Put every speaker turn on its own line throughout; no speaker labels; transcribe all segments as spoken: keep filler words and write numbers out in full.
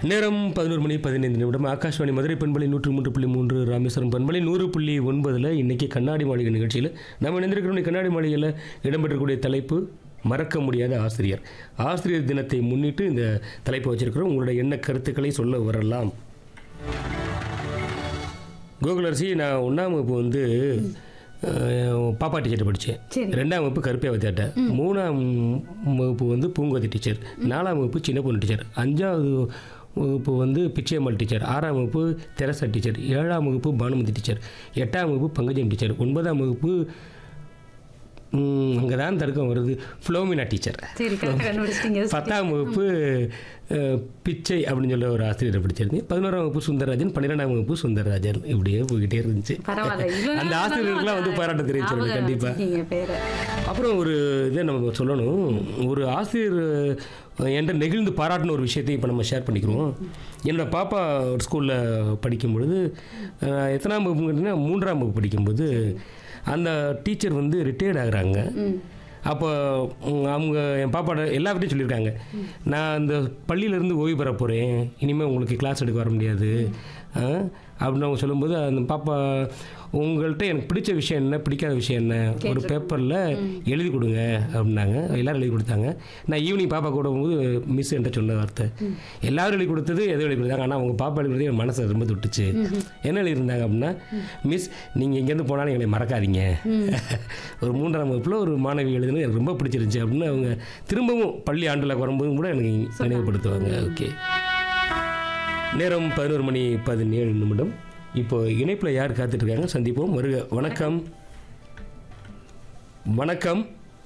நேரம் பதினோரு மணி பதினைந்து நிமிடம். ஆகாஷ்வாணி மதுரை பண்பலை நூற்று மூன்று புள்ளி மூன்று, ராமேஸ்வரம் பண்பலை நூறு புள்ளி ஒன்பதில் இன்றைக்கி கண்ணாடி மாளிகை நிகழ்ச்சியில் நம்ம இணைந்திருக்கிற கண்ணாடி மாளிகையில் இடம்பெற்றக்கூடிய தலைப்பு மறக்க முடியாத ஆசிரியர். ஆசிரியர் தினத்தை முன்னிட்டு இந்த தலைப்பை வச்சிருக்கிறோம். உங்களுடைய எண்ண கருத்துக்களை சொல்ல வரலாம். கோகுலரசி, நான் ஒன்றாம் வகுப்பு வந்து பாப்பா டீச்சர்கிட்ட படித்தேன். ரெண்டாம் வகுப்பு கருப்பையா வத்தியாட்ட, மூணாம் வகுப்பு வந்து பூங்கோதி டீச்சர், நாலாம் வகுப்பு சின்ன பொண்ணு டீச்சர், அஞ்சாவது வகுப்பு வந்து பிச்சையம்மாள் டீச்சர், ஆறாம் வகுப்பு தெரசா டீச்சர், ஏழாம் வகுப்பு பானுமதி டீச்சர், எட்டாம் வகுப்பு பங்கஜம் டீச்சர், ஒன்பதாம் வகுப்பு அங்கே தான் தடுக்கம் வருது ஃப்ளோமினா டீச்சர், பத்தாம் வகுப்பு பிச்சை அப்படின்னு சொல்ல ஒரு ஆசிரியரை படிச்சிருந்தேன், பதினோராம் வகுப்பு சுந்தரராஜன், பன்னிரெண்டாம் வகுப்பு சுந்தரராஜன், இப்படியே போய்கிட்டே இருந்துச்சு. அந்த ஆசிரியர்களுக்கெல்லாம் வந்து பாராட்ட தெரிவிச்சு கண்டிப்பாக. அப்புறம் ஒரு இதை நம்ம சொல்லணும், ஒரு ஆசிரியர் என்கிட்ட நெகிழ்ந்து பாராட்டின ஒரு விஷயத்தையும் இப்போ நம்ம ஷேர் பண்ணிக்கிறோம். என்னோடய பாப்பா ஒரு ஸ்கூலில் படிக்கும் பொழுது, எத்தனாம் வகுப்பு கேட்டிங்கன்னா மூன்றாம் வகுப்பு படிக்கும்போது அந்த டீச்சர் வந்து ரிட்டையர்ட் ஆகுறாங்க. அப்போ அவங்க என் பாப்பாட்ட எல்லார்கிட்டையும் சொல்லியிருக்காங்க, நான் அந்த பள்ளியிலேருந்து ஓய்வு பெற போகிறேன், இனிமேல் உங்களுக்கு கிளாஸ் எடுக்க வர முடியாது அப்படின்னு அவங்க சொல்லும்போது, அந்த பாப்பா உங்கள்கிட்ட எனக்கு பிடிச்ச விஷயம் என்ன, பிடிக்காத விஷயம் என்ன, ஒரு பேப்பரில் எழுதி கொடுங்க அப்படின்னாங்க. எல்லோரும் எழுதி கொடுத்தாங்க. நான் ஈவினிங் பாப்பா கூட போகும்போது மிஸ் என்கிட்ட சொன்ன வார்த்தை, எல்லோரும் எழுதி கொடுத்தது எதோ எழுதி கொடுத்தாங்க, ஆனால் அவங்க பாப்பா எழுதி கொடுத்தது என் மனசை ரொம்ப தொட்டுச்சு. என்ன எழுதியிருந்தாங்க அப்படின்னா, மிஸ் நீங்கள் இங்கேருந்து போனாலும் எங்களை மறக்காதீங்க. ஒரு மூன்றாம் வகுப்பில் ஒரு மாணவி எழுதுனது எனக்கு ரொம்ப பிடிச்சிருந்துச்சு அப்படின்னு அவங்க திரும்பவும் பள்ளி ஆண்டில் வரும்போதும் கூட எனக்கு நினைவுபடுத்துவாங்க. ஓகே, நேரம் பதினோரு மணி பதினேழு நிமிடம். இப்போ இணைப்பில் யார் காத்துட்டு இருக்காங்க சந்திப்போம். வருக. வணக்கம். வணக்கம்.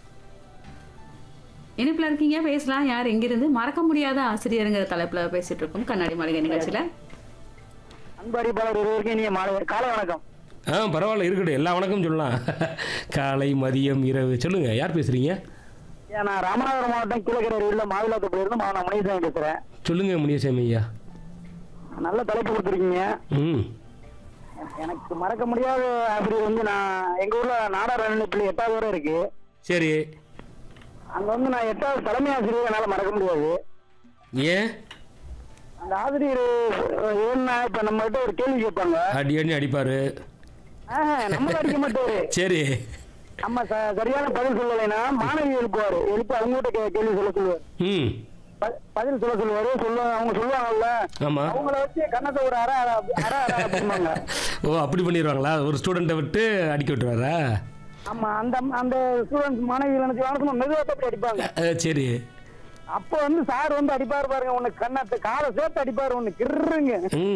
இணைப்பில் இருக்கீங்க, பேசலாம். யார் எங்கிருந்து? மறக்க முடியாத ஆசிரியருங்கிற தலைப்பில் பேசிட்டு இருக்கோம் கண்ணாடி மாளிகை நிகழ்ச்சியில்.
அன்பறிப்பாளர் ஒருவருக்கு நீ மாலை காலை வணக்கம்.
ஆ பரவாயில்ல, இருக்கட்டும், எல்லா வணக்கம் சொல்லலாம். காலை மதியம் இரவு சொல்லுங்க. யார் பேசுறீங்க?
நான் ராமநாதபுரம் மாவட்டம் கீழக்கரை உள்ள மாவிலாத்தூர்ல இருந்து நான் முனியசாமி பேசுறேன்.
சொல்லுங்க முனியசாமி ஐயா.
நல்ல தலைப்பு கொடுத்துருக்கீங்க.
ம்
எனக்கு மறக்க முடியாத ஆசிரியர் வந்து, நான் எங்க ஊர்ல நாடார் அணிப்பள்ளி எட்டாவது வரை இருக்கு.
சரி.
அங்க வந்து நான் எட்டாவது தலைமை ஆசிரியர் என்னால மறக்க முடியாது.
ஏன்?
அந்த ஆசிரியர் ஏன்னா இப்ப நம்ம கிட்ட ஒரு கேள்வி கேட்பாங்க,
அடி அடி அடிப்பாரு.
நம்ம அடிக்க மாட்டாரு.
சரி.
நம்ம சரியான பதில் சொல்லலைன்னா மாணவி எழுப்புவாரு, எழுப்பி அவங்ககிட்ட கேள்வி சொல்ல சொல்லுவாரு.
ம்
பதில் சொல்ல சொல்லுவாரு. சொல்ல அவங்க சொல்லுவாங்கல்ல, அவங்கள வச்சு கண்ணத்தை ஒரு அரை அரை அரை அப்படிம்பாங்க.
ஓ, அப்படி பண்ணிடுவாங்களா? ஒரு ஸ்டூடெண்ட்டை விட்டு அடிக்க விட்டுருவாரா?
ஆமா, அந்த அந்த ஸ்டூடெண்ட் மாணவிகள் நினைச்சு மெதுவா தப்பி அடிப்பாங்க.
சரி.
அப்ப வந்து சார் வந்து அடிப்பாரு பாருங்க, உனக்கு கண்ணத்தை காலை சேர்த்து அடிப்பாரு, ஒண்ணு கிருங்க.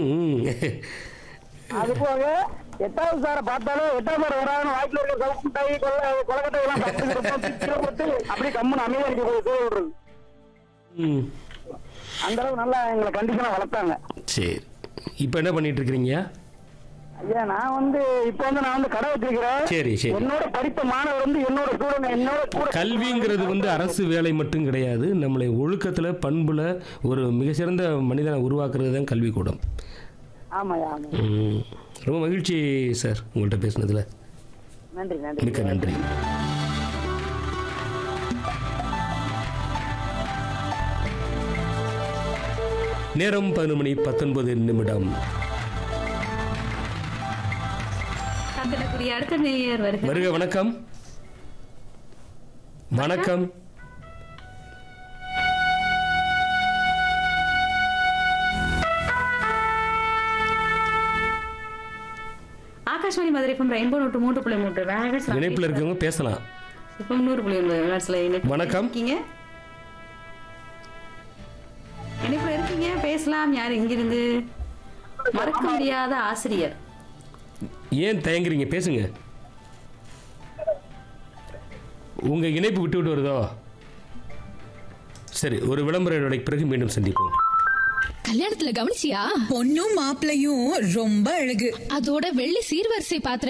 அது போக எட்டாவது சாரை பார்த்தாலும் எட்டாவது சார் வராதுன்னு வாய்க்குல இருக்க சவுக்குட்டாயி கொலை கொலக்கட்டை எல்லாம் போட்டு அப்படியே கம்முன்னு அமைதியா இருக்க விடுறது. அந்த அளவு நல்லா எங்களை கண்டிஷனா வளர்த்தாங்க.
சரி, இப்போ என்ன பண்ணிட்டு இருக்கிறீங்க?
ஐயா, நான் வந்து இப்போ வந்து நான் வந்து கடை வச்சிருக்கிறேன்.
சரி சரி.
என்னோட படித்த மாணவர் வந்து என்னோட ஸ்டூடெண்ட், என்னோட கூட.
கல்விங்கிறது வந்து அரசு வேலை மட்டும் கிடையாது, நம்மளை ஒழுக்கத்துல பண்புல ஒரு மிக சிறந்த மனிதனை உருவாக்குறது தான் கல்வி கூடம்.
ஆமாயா, ஆமா.
ரொம்ப மகிழ்ச்சி சார் உங்கள்கிட்ட பேசுனதுல.
நன்றி நன்றி,
மிக்க நன்றி. நேரம் பதினொரு மணி பத்தொன்பது நிமிடம்.
அடுத்த நேயர் வருக.
வருக. வணக்கம். வணக்கம்.
ஆகாஷ்வாணி மதுரை எஃப்எம் ரெயின்போ நூற்று மூன்று புள்ளி மூன்று
இணைப்பில் இருக்கவங்க பேசலாம்.
எஃப்எம் நூறு புள்ளி ஒன்பது.
வணக்கம்.
இணைப்பில் இருக்கீங்க, பேசலாம். யார் எங்கிருந்து? மறக்க முடியாத ஆசிரியர்.
ஏன் தயங்குறீங்க? பேசுங்க. உங்க இணைப்பு விட்டு விட்டு வருதோ? சரி, ஒரு விளம்பர இடைவேளைக்கு பிறகு மீண்டும் சந்திப்போம்.
கல்யாணத்துல கவனிச்சியா?
பொண்ணும் மாப்பிளையும் ரொம்ப அழகு.
அதோட வெள்ளி சீர்வரிசை பாத்திரம்